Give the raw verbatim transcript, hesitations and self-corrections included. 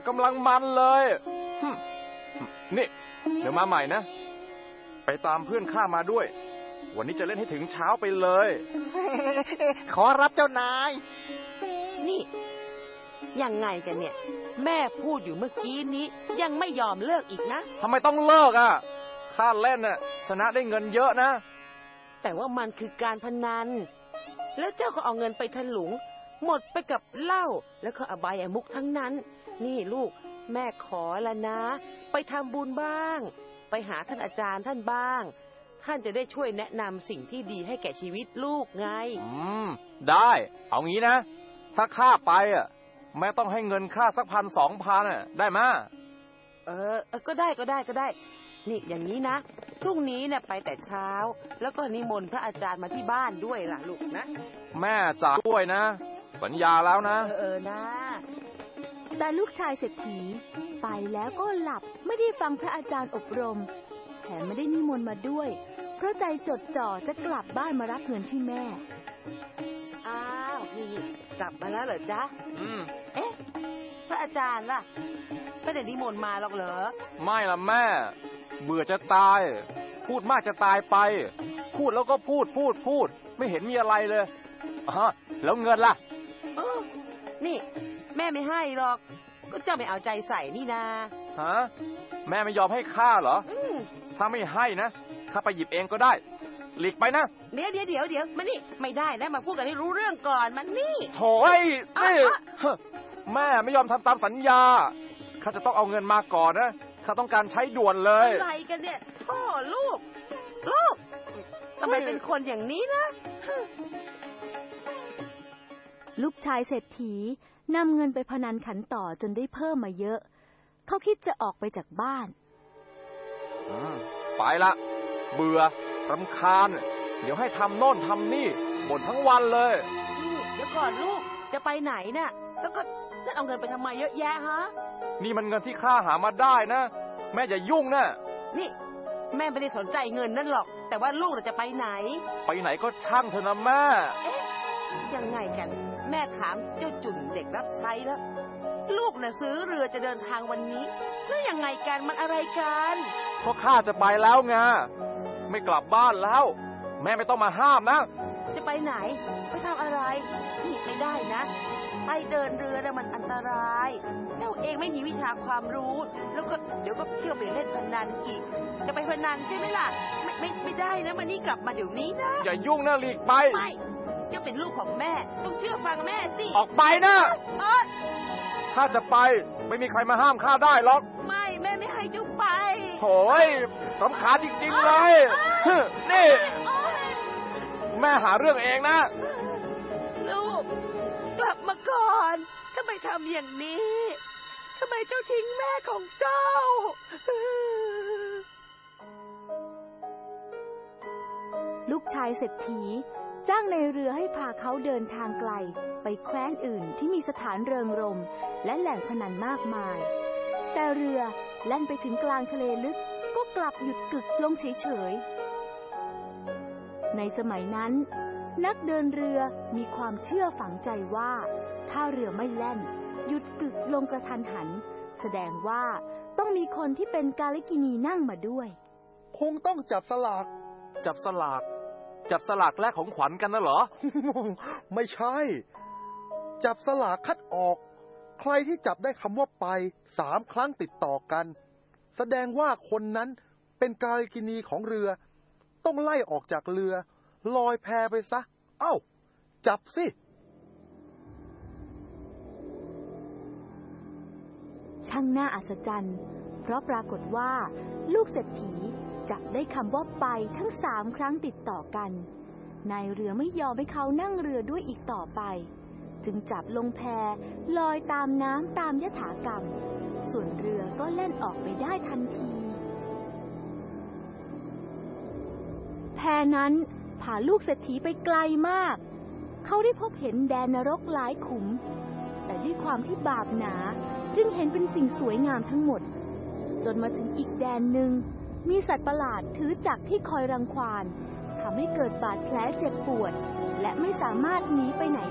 กำลังมันเลยนี่เดี๋ยวมาใหม่นะไปตามเพื่อนข้ามาด้วยวันนี้จะเล่นให้ถึงเช้าไปเลยขอรับเจ้านายนี่ยังไงกันเนี่ยแม่พูดอยู่เมื่อกี้นี้ยังไม่ยอมเลิกอีกนะทำไมต้องเลิกอ่ะข้าเล่นน่ะชนะได้เงินเยอะนะแต่ว่ามันคือการพนันแล้วเจ้าก็เอาเงินไปถลุงหมดไปกับเหล้าแล้วก็อบายมุขทั้งนั้นนี่ลูกแม่ขอละนะไปทำบุญบ้างไปหาท่านอาจารย์ท่านบ้างท่านจะได้ช่วยแนะนำสิ่งที่ดีให้แก่ชีวิตลูกไงอืมได้เอางี้นะถ้าข้าไปอ่ะแม่ต้องให้เงินข้าสักพันสองพันอ่ะได้ไหมเออเออก็ได้ก็ได้ก็ได้นี่อย่างนี้นะพรุ่งนี้เนี่ยไปแต่เช้าแล้วก็นิมนต์พระอาจารย์มาที่บ้านด้วยล่ะลูกนะแม่จ่ายด้วยนะสัญญาแล้วนะเออเออนะแต่ลูกชายเศรษฐีไปแล้วก็หลับไม่ได้ฟังพระอาจารย์อบรมแถมไม่ได้นิมนต์มาด้วยเพราะใจจดจ่อจะกลับบ้านมารับเงินที่แม่อ้าวนี่กลับมาแล้วเหรอจ๊ะอืมเอ๊ะพระอาจารย์ล่ะไม่ได้นิมนต์มาหรอกเหรอไม่ล่ะแม่เบื่อจะตายพูดมากจะตายไปพูดแล้วก็พูดพูดพูดไม่เห็นมีอะไรเลยอ๋อแล้วเงินล่ะเออนี่แม่ไม่ให้หรอกก็เจ้าไม่เอาใจใส่นี่นาฮะแม่ไม่ยอมให้ข้าเหรอถ้าไม่ให้นะข้าไปหยิบเองก็ได้หลีกไปนะเดี๋ยวเดี๋ยวเดี๋ยวเดี๋ยวมานี่ไม่ได้นะมาพูดกันให้รู้เรื่องก่อนมันนี่โถ่ไอ้นี่แม่ไม่ยอมทำตามสัญญาข้าจะต้องเอาเงินมาก่อนนะข้าต้องการใช้ด่วนเลยอะไรกันเนี่ยโถ่ลูกลูกทำไมเป็นคนอย่างนี้นะลูกชายเศรษฐีนำเงินไปพนันขันต่อจนได้เพิ่มมาเยอะเขาคิดจะออกไปจากบ้านไปละเบื่อรำคาญเดี๋ยวให้ทำโน่นทำนี่บ่นทั้งวันเลยเดี๋ยวก่อนลูกจะไปไหนน่ะแล้วก็นั่นเอาเงินไปทำไมเยอะแยะฮะนี่มันเงินที่ข้าหามาได้นะแม่อย่ายุ่งนะนี่แม่ไม่ได้สนใจเงินนั่นหรอกแต่ว่าลูกจะไปไหนไปไหนก็ช่างเถอะนะแม่เอ๊ะยังไงกันแม่ถามเจ้าจุ่นเด็กรับใช้แล้วลูกน่ะซื้อเรือจะเดินทางวันนี้แล้วยังไงกันมันอะไรกันเพราะข้าจะไปแล้วไงไม่กลับบ้านแล้วแม่ไม่ต้องมาห้ามนะจะไปไหนไปทำอะไรนี่ไม่ได้นะไปเดินเรือน่ะมันอันตรายเจ้าเองไม่มีวิชาความรู้แล้วก็เดี๋ยวก็เที่ยวไปเล่นพนันอีกจะไปพนันใช่ไหมล่ะไม่ไม่ไม่ได้นะมันนี่กลับมาเดี๋ยวนี้นะอย่ายุ่งนะหลีกไปไม่เจ้าเป็นลูกของแม่ต้องเชื่อฟังแม่สิออกไปนะถ้าจะไปไม่มีใครมาห้ามข้าได้หรอกไม่แม่ไม่ให้เจ้าไปโถ่สำคัญจริงๆเลยนี่แม่หาเรื่องเองนะลูกกลับมาก่อนทำไมทำอย่างนี้ทำไมเจ้าทิ้งแม่ของเจ้าลูกชายเศรษฐีจ้างในเรือให้พาเขาเดินทางไกลไปแคว้นอื่นที่มีสถานเริงรมย์และแหล่งพนันมากมายแต่เรือแล่นไปถึงกลางทะเลลึกก็กลับหยุดกึกลงเฉยๆในสมัยนั้นนักเดินเรือมีความเชื่อฝังใจว่าถ้าเรือไม่แล่นหยุดกึกลงกระทันหันแสดงว่าต้องมีคนที่เป็นกาลิกินีนั่งมาด้วยคงต้องจับสลากจับสลากจับสลากแลกของขวัญกันนะเหรอไม่ใช่จับสลากคัดออกใครที่จับได้คำว่าไปสามครั้งติดต่อกันแสดงว่าคนนั้นเป็นกาลิกินีของเรือต้องไล่ออกจากเรือลอยแพไปซะเอ้าจับสิช่างน่าอัศจรรย์เพราะปรากฏว่าลูกเศรษฐีจับได้คำว่าไปทั้งสามครั้งติดต่อกันนายเรือไม่ยอมให้เขานั่งเรือด้วยอีกต่อไปจึงจับลงแพลอยตามน้ำตามยถากรรมส่วนเรือก็แล่นออกไปได้ทันทีแพนั้นพาลูกเศรษฐีไปไกลมากเขาได้พบเห็นแดนนรกหลายขุมแต่ด้วยความที่บาปหนาจึงเห็นเป็นสิ่งสวยงามทั้งหมดจนมาถึงอีกแดนหนึ่งมีสัตว์ประหลาดถือจักรที่คอยรังควานทำให้เกิดบาดแผลเจ็บปวดและไม่สามารถหนีไปไหน